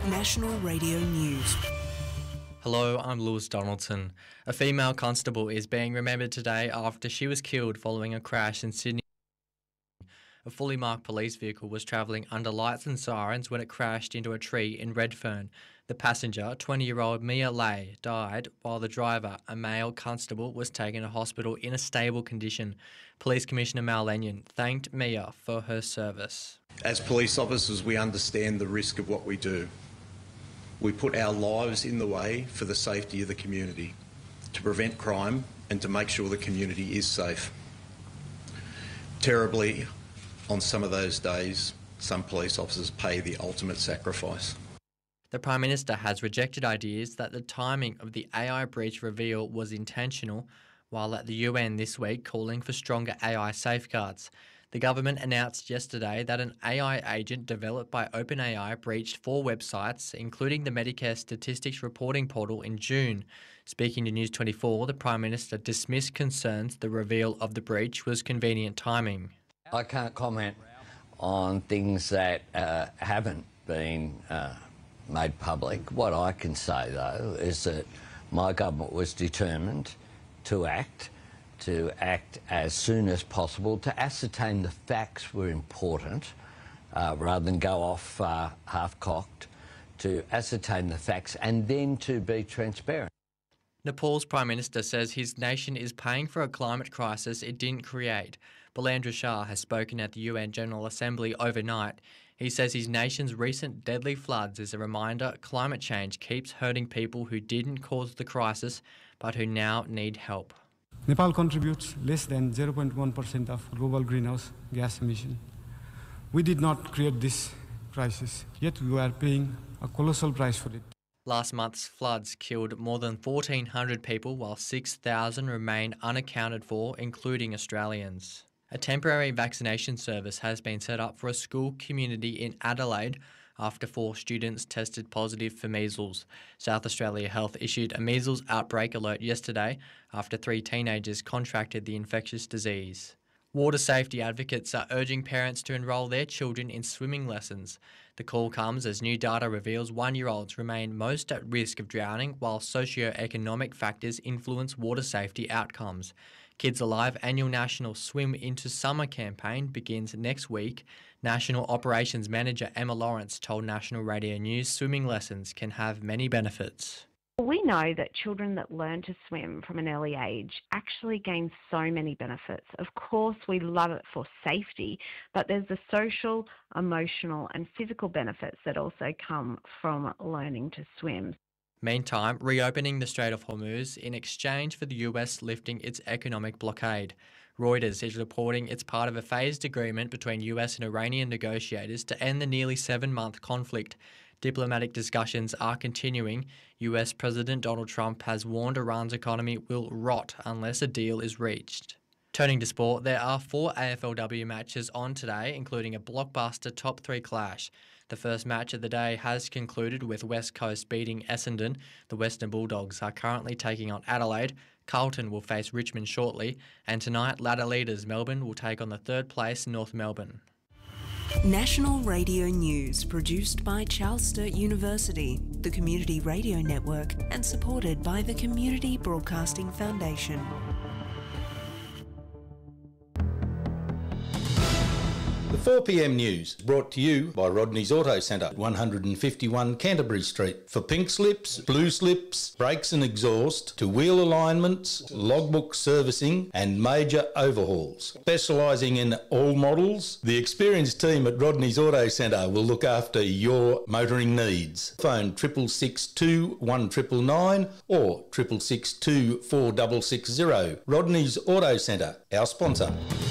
National Radio News. Hello, I'm Lewis Donaldson. A female constable is being remembered today after she was killed following a crash in Sydney. A fully marked police vehicle was travelling under lights and sirens when it crashed into a tree in Redfern. The passenger, 20-year-old Mia Lay, died while the driver, a male constable, was taken to hospital in a stable condition. Police Commissioner Mal Lenyon thanked Mia for her service. As police officers, we understand the risk of what we do. We put our lives in the way for the safety of the community, to prevent crime and to make sure the community is safe. Terribly, on some of those days, some police officers pay the ultimate sacrifice. The Prime Minister has rejected ideas that the timing of the AI breach reveal was intentional, while at the UN this week calling for stronger AI safeguards. The government announced yesterday that an AI agent developed by OpenAI breached 4 websites, including the Medicare Statistics Reporting Portal, in June. Speaking to News 24, the Prime Minister dismissed concerns the reveal of the breach was convenient timing. I can't comment on things that haven't been made public. What I can say, though, is that my government was determined to act as soon as possible. To ascertain the facts were important, rather than go off half-cocked, to ascertain the facts and then to be transparent. Nepal's Prime Minister says his nation is paying for a climate crisis it didn't create. Balandra Shah has spoken at the UN General Assembly overnight. He says his nation's recent deadly floods is a reminder climate change keeps hurting people who didn't cause the crisis but who now need help. Nepal contributes less than 0.1% of global greenhouse gas emission. We did not create this crisis, yet we are paying a colossal price for it. Last month's floods killed more than 1,400 people, while 6,000 remain unaccounted for, including Australians. A temporary vaccination service has been set up for a school community in Adelaide after 4 students tested positive for measles. South Australia Health issued a measles outbreak alert yesterday after 3 teenagers contracted the infectious disease. Water safety advocates are urging parents to enrol their children in swimming lessons. The call comes as new data reveals 1-year-olds remain most at risk of drowning, while socio-economic factors influence water safety outcomes. Kids Alive annual National Swim into Summer campaign begins next week. National Operations Manager Emma Lawrence told National Radio News swimming lessons can have many benefits. We know that children that learn to swim from an early age actually gain so many benefits. Of course, we love it for safety, but there's the social, emotional and physical benefits that also come from learning to swim. Meantime, reopening the Strait of Hormuz in exchange for the US lifting its economic blockade. Reuters is reporting it's part of a phased agreement between US and Iranian negotiators to end the nearly 7-month conflict. Diplomatic discussions are continuing. US President Donald Trump has warned Iran's economy will rot unless a deal is reached. Turning to sport, there are 4 AFLW matches on today, including a blockbuster top 3 clash. The first match of the day has concluded with West Coast beating Essendon. The Western Bulldogs are currently taking on Adelaide. Carlton will face Richmond shortly. And tonight, ladder leaders Melbourne will take on the 3rd place North Melbourne. National Radio News, produced by Charles Sturt University, the Community Radio Network, and supported by the Community Broadcasting Foundation. The 4pm news brought to you by Rodney's Auto Centre, 151 Canterbury Street. For pink slips, blue slips, brakes and exhaust, to wheel alignments, logbook servicing and major overhauls. Specialising in all models, the experienced team at Rodney's Auto Centre will look after your motoring needs. Phone 662 1999 or 662 4660. Rodney's Auto Centre, our sponsor.